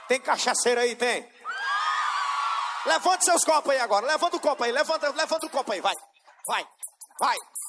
Tem cachaceiro aí, tem? Levante seus copos aí agora. Levanta o copo aí, levanta o copo aí, vai. Vai, vai.